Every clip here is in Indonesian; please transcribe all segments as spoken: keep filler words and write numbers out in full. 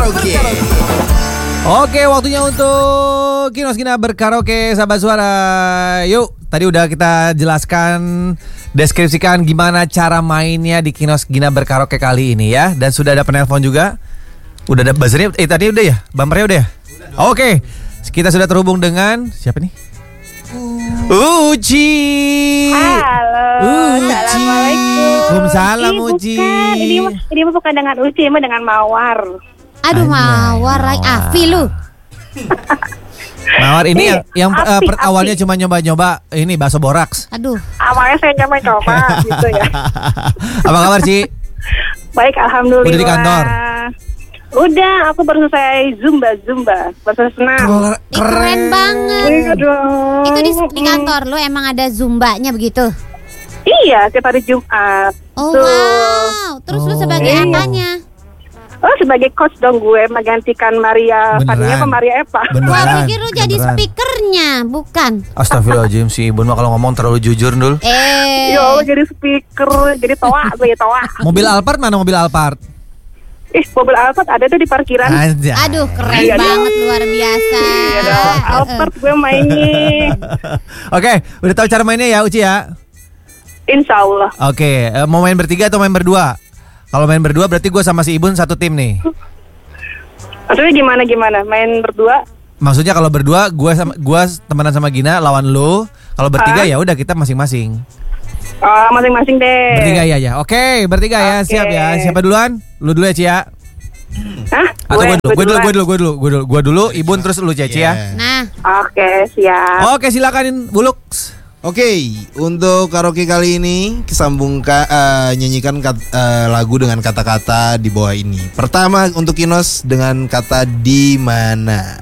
Berkaraoke. Oke, waktunya untuk Kinos Gina berkaraoke, sahabat suara. Yuk, tadi udah kita jelaskan, deskripsikan gimana cara mainnya di Kinos Gina berkaraoke kali ini ya. Dan sudah ada penelpon juga. Udah ada buzzernya, eh tadi udah ya? Bumpernya udah ya? Oke, kita sudah terhubung dengan siapa nih? Uci. Halo. Uci. Assalamualaikum. Waalaikumsalam Ini Uci. bukan, Ini ini bukan dengan Uci, ini dengan Mawar. Aduh, Anjay, Mawar lagi Mawar. Afi lu. Mawar ini Nih, yang, yang api, eh, per- api. awalnya cuma nyoba-nyoba ini bakso boraks. Aduh. Awalnya saya coba-coba gitu ya. Apa kabar Ci? Baik, alhamdulillah. Udah di kantor? Udah, aku baru selesai Zumba Zumba, baru senam. Ih, keren banget. Aduh. Itu di, di kantor lu emang ada zumbanya begitu? Iya, setiap hari Jumat. Oh Tuh. wow. Terus lu Oh. sebagai Iya. apanya? Oh, sebagai coach dong gue menggantikan Maria Beneran? Fania apa Maria Eva. Gua pikir lu jadi Beneran. speakernya, bukan? Astagfirullahaladzim si Ibun mah kalau ngomong terlalu jujur Dul. Eh. Ya Allah, jadi speaker, jadi toa, gue toa. Mobil Alphard mana mobil Alphard? Ih, mobil Alphard ada tuh di parkiran. Aja. Aduh, keren Iya, banget, luar biasa. Iya dong, Alphard gue mainnya. Oke, udah tahu cara mainnya ya Uci ya? Insya Allah. Oke, eh, mau main bertiga atau main berdua? Kalau main berdua berarti gue sama si Ibun satu tim nih. Maksudnya gimana gimana? Main berdua? Maksudnya kalau berdua gue sama gue temenan sama Gina lawan lu. Kalau bertiga Ah. ya udah kita masing-masing. Oh, masing-masing deh. Bertiga ya ya. Oke, bertiga ya. Oke. Siap ya. Siapa duluan? Lu dulu ya Ci ya. Hah? Atau gue dulu, gue dulu, duluan? gue dulu, gue dulu, gue dulu, gue dulu, Ibun terus lu Ceci ya. Nah, Oke, siap. Oke, silakan Bulux. Oke, untuk karaoke kali ini kesambungkan eh, nyanyikan kat- eh, lagu dengan kata-kata di bawah ini. Pertama untuk Kinos dengan kata di mana.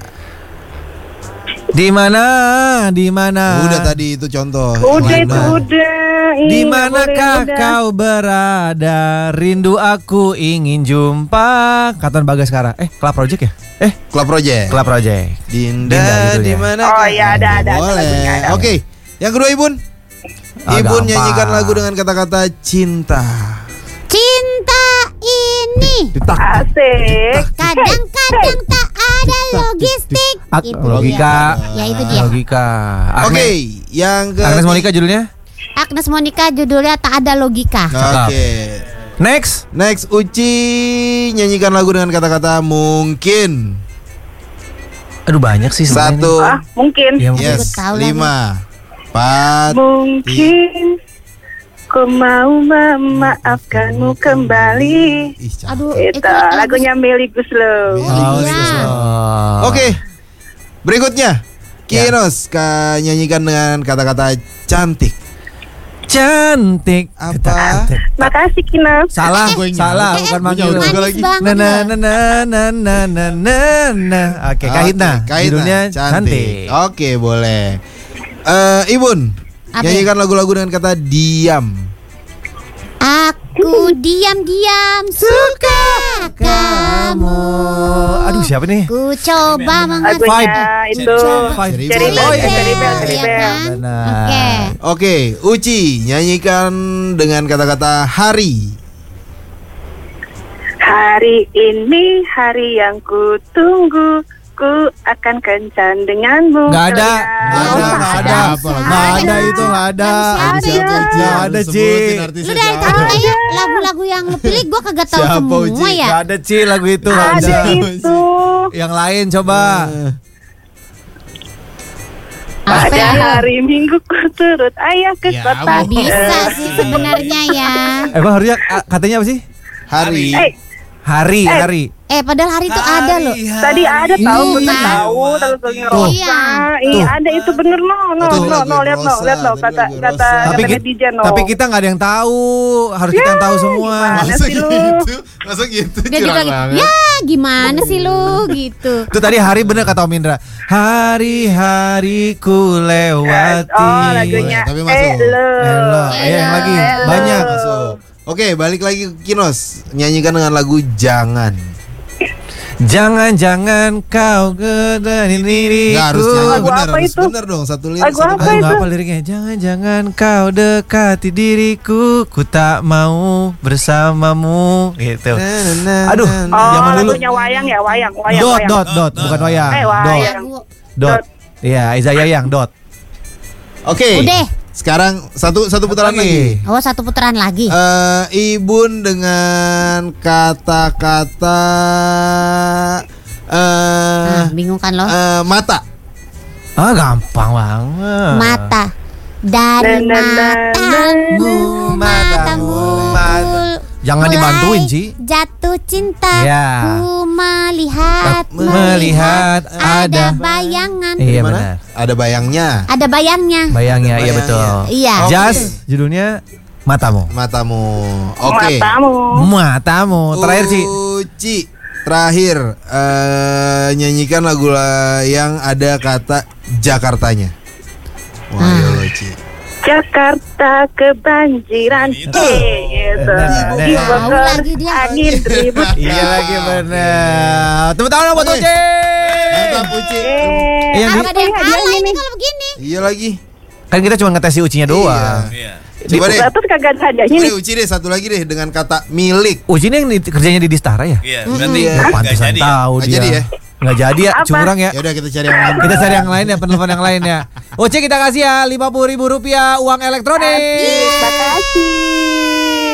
Di mana? Di mana? Udah tadi itu contoh. Udah Yang itu lain. udah. Ih, Di nggak manakah boleh, udah. kau berada? Rindu aku ingin jumpa. Katon Bagaskara. Eh, Club Project ya? Eh, Club Project. Club Project. Dinda, Dinda judulnya. di mana? Oh, iya, ada, ada, ada Boleh. lagunya, ada. Oke. Yang kedua Ibun. Ah, Ibun gampang. nyanyikan lagu dengan kata-kata cinta. cinta ini Ditak. Asik. kadang-kadang tak ada logistik. Ak- Itu logika. dia. Ya itu dia. Logika. Oke, Agnes, yang ke Agnes Monica judulnya? Agnes Monica judulnya tak ada logika. Oke. Next. Next Uci nyanyikan lagu dengan kata-kata mungkin. Aduh banyak sih sebenarnya Satu. Ah, mungkin. nih. Ya, mungkin. Yes. Aku tahu Lima. Empat. Mungkin ku mau memaafkanmu kembali. Ih, cakep. Aduh, Itu itu lagu- lagunya Meli Guslo. Oh, Iya. oh. Oke. Berikutnya Kinos ka nyanyikan dengan kata-kata cantik. Cantik. Apa? Makasih Kinas. Salah, Gue nyaut. salah, Eh, bukan eh, manggil. juga manis lagi. banget Na na ya. na na na na na na na. Oke, Kahitna. Oke, Kahitna. Judulnya cantik. cantik. Oke, boleh. Eh, Ibun, Apa? nyanyikan lagu-lagu dengan kata diam. Aku diam-diam suka kamu. Aduh, siapa nih? Ku coba mengerti. Lagunya itu Five. Cherry Bell, Oh, iya. Cherry Bell, Cherry Iya Bell. kan? Benar. Oke. Oke, Uci nyanyikan dengan kata-kata hari. Hari ini hari yang ku tunggu, ku akan kencan denganmu. Nggak ada, Kalian. nggak ada, Oh, nggak ada. ada, Apa nggak lagi? ada itu, nggak ada. Lagu siapa, Uci? Nggak ada, Ci. Lu dari tadi kayak lagu-lagu yang lu pilih gue kagak tahu Siapa, semua Uci? ya. Nggak ada Ci lagu itu, nggak Ada ada. itu. Yang lain coba. Apa Pada ya? hari Minggu ku turut ayah ke Ya, kota. Bisa sih sebenarnya ya. Emang harusnya ah, katanya apa sih? Hari. Eh, Hari, Eh. hari. Eh padahal hari itu ada loh. tadi ada tahu Iya. bener tahu lagunya Rosa. Iya. Iya, ada itu bener no, no, Itu no, lagu no, lihat no, Rosa, lihat no, itu kata lagu kata Rosa. Tapi kata kita, netizen no. tapi kita nggak ada yang tahu. Harus kita yang tahu semua. gimana? Masa sih lu? gitu? Masa gitu? Dia gitu Curang lagi. banget. Ya gimana sih lu gitu. Itu tadi hari bener kata Om Indra. Hari-hariku lewati. Oh, lagunya Tapi masuk. Elo. Elo. Eh, yang lagi Elo. banyak. Masuk. Oke, balik lagi ke Kinos. Nyanyikan dengan lagu Jangan. Jangan-jangan kau gedani diriku. Nggak harus nyanyi Lagu benar, apa harus itu? benar dong satu lirik. Lagu satu apa kata. Aduh, itu? apa liriknya? Jangan-jangan kau dekati diriku, ku tak mau bersamamu. Gitu. Aduh, Oh, zaman dulu. lagunya wayang ya, wayang, wayang, Dot, wayang. dot, dot, bukan wayang. Eh, Dot, wayang. dot. Iya, Iza Yayang, dot. Oke. Udah. Sekarang satu satu putaran lagi. Oh, satu putaran lagi. Eh, Ibun dengan kata-kata eh Nah, bingung kan lo? eh, mata. Ah, gampang banget. Mata. Dari Na, na, na, matamu, matamu. Mata. Jangan mulai dibantuin, Ci. Jatuh cinta. Ya. Ku melihat, Melihat ada- ada bayangan. Iya Gimana? benar. Ada bayangnya. Ada bayangnya. Bayangnya, iya Bayangnya. betul. Iya. Oke. Jas, judulnya Matamu. Matamu. Oke. Matamu. Matamu. Terakhir, Ci. Uci. Terakhir eh, nyanyikan lagu la- yang ada kata Jakartanya. Wah, Ah. ya lo, Ci. Jakarta kebanjiran. Eh, gitu. Nah, nah, nah. Dibakar Tahu lagi dia. angin ribut. Iya lagi benar. Tepuk tangan buat Oke. Uci. Mantap, Uci. Eh, Yang Apa di- ada yang Iya, kalah iya, ini iya. kalau begini? Iya lagi. Kan kita cuma ngetes si Ucinya doang. Iya. Coba deh. Terus kagak ada hadiahnya Coba nih. deh Uci deh satu lagi deh dengan kata milik. Uci ini yang di- kerjanya di Distara ya? Iya, berarti Iya. nggak Pantesan jadi ya? tahu Nggak dia. jadi ya? Nggak jadi ya, Apa? curang ya. Ya udah kita cari yang lain. Kita cari yang lain ya, penelpon yang lain ya. Uci kita kasih ya lima puluh ribu rupiah uang elektronik. Terima kasih.